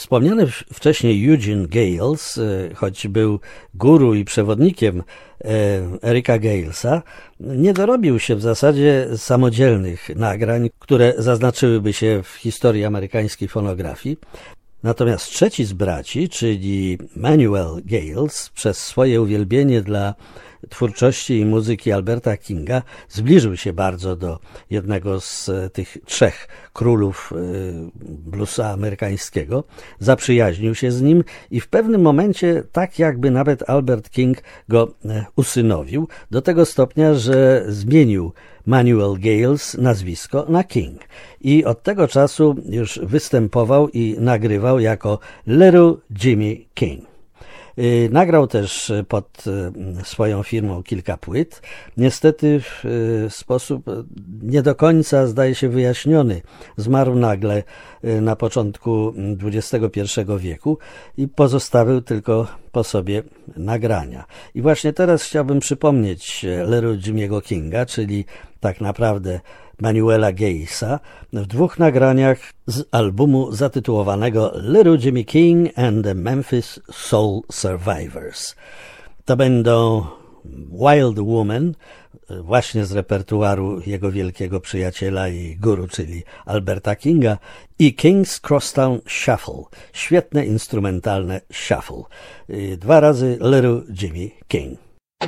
Wspomniany wcześniej Eugene Gales, choć był guru i przewodnikiem Erika Galesa, nie dorobił się w zasadzie samodzielnych nagrań, które zaznaczyłyby się w historii amerykańskiej fonografii. Natomiast trzeci z braci, czyli Manuel Gales, przez swoje uwielbienie dla twórczości i muzyki Alberta Kinga zbliżył się bardzo do jednego z tych trzech królów bluesa amerykańskiego, zaprzyjaźnił się z nim i w pewnym momencie tak jakby nawet Albert King go usynowił, do tego stopnia, że zmienił Manuel Gales nazwisko na King i od tego czasu już występował i nagrywał jako Little Jimmy King. Nagrał też pod swoją firmą kilka płyt. Niestety w sposób nie do końca, zdaje się, wyjaśniony zmarł nagle na początku XXI wieku i pozostawił tylko po sobie nagrania. I właśnie teraz chciałbym przypomnieć Little Jimmy'ego Kinga, czyli tak naprawdę Manuela Galesa, w dwóch nagraniach z albumu zatytułowanego Little Jimmy King and the Memphis Soul Survivors. To będą Wild Woman, właśnie z repertuaru jego wielkiego przyjaciela i guru, czyli Alberta Kinga, i King's Crosstown Shuffle, świetne instrumentalne shuffle. 2 razy Little Jimmy King.